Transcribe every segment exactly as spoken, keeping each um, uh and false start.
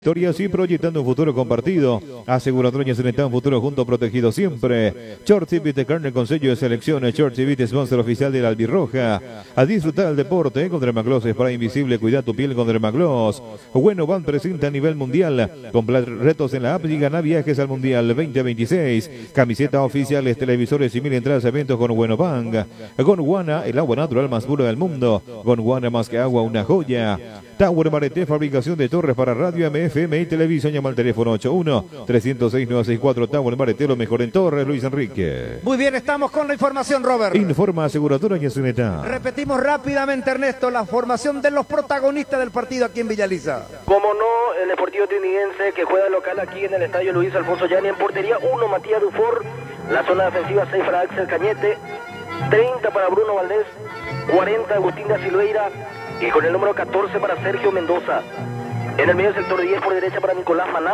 Historias y proyectando un futuro compartido. Aseguradoras en un futuro junto protegido siempre. Short Civit carne con sello de selección. Short Civit sponsor oficial de la Albirroja. A disfrutar el deporte con Dermagloss Spray Invisible. Cuida tu piel con Dermagloss. Bueno Van presenta a nivel mundial. Comprar retos en la app y gana viajes al Mundial veinte veintiséis. Camisetas oficiales, televisores y mil entradas a eventos con Bueno Van. Gondwana, el agua natural más pura del mundo. Gondwana más que agua, una joya. Tower Mareté, fabricación de torres para radio, M F M y televisión. Llama al teléfono ocho uno, tres cero seis, nueve seis cuatro. Tower Mareté, lo mejor en torres. Luis Enrique. Muy bien, estamos con la información, Robert. Informa aseguradora Yasuneta. Repetimos rápidamente, Ernesto, la formación de los protagonistas del partido aquí en Villaliza. Como no, el Deportivo Trinidense que juega local aquí en el estadio Luis Alfonso Yani. En portería uno, Matías Dufour. La zona defensiva seis para Axel Cañete. treinta para Bruno Valdés. cuarenta Agustín da Silveira. Y con el número catorce para Sergio Mendoza. En el medio sector diez por derecha para Nicolás Maná.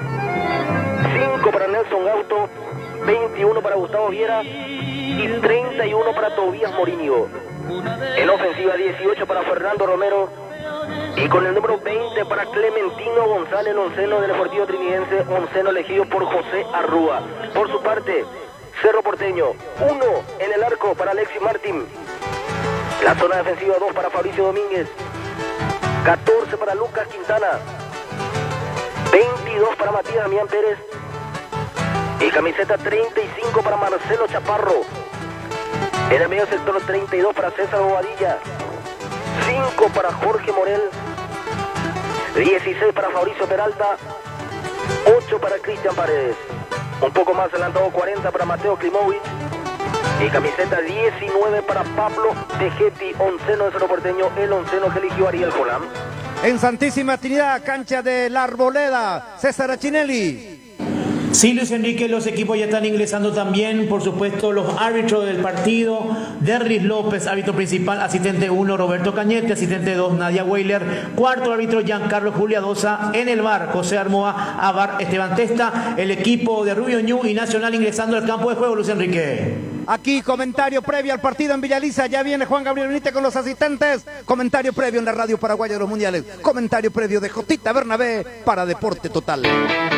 cinco para Nelson Gauto. veintiuno para Gustavo Viera. Y treinta y uno para Tobías Morinho. En ofensiva dieciocho para Fernando Romero. Y con el número veinte para Clementino González, el onceno del Deportivo Trinidense, onceno elegido por José Arrúa. Por su parte, Cerro Porteño, uno en el arco para Alexis Martín. La zona defensiva dos para Fabricio Domínguez. catorce para Lucas Quintana. veintidós para Matías Damián Pérez. Y camiseta treinta y cinco para Marcelo Chaparro. En el medio sector treinta y dos para César Bobadilla. cinco para Jorge Morel. dieciséis para Fabricio Peralta. ocho para Cristian Paredes. Un poco más adelantado cuarenta para Mateo Klimovic. Y camiseta diecinueve para Pablo Tejetti, onceno de Cerro Porteño, el onceno que eligió Ariel Colán. En Santísima Trinidad, cancha de la Arboleda, César Achinelli. Sí, Luis Enrique, los equipos ya están ingresando también, por supuesto, los árbitros del partido. Derris López, árbitro principal, asistente uno, Roberto Cañete, asistente dos, Nadia Weiler, cuarto árbitro, Giancarlo Juliadosa, en el bar, José Armoa, Abar, Esteban Testa, el equipo de Rubio Ñu y Nacional ingresando al campo de juego, Luis Enrique. Aquí, comentario previo al partido en Villaliza, ya viene Juan Gabriel Benítez con los asistentes, comentario previo en la radio paraguaya de los mundiales, comentario previo de Jotita Bernabé para Deporte Total.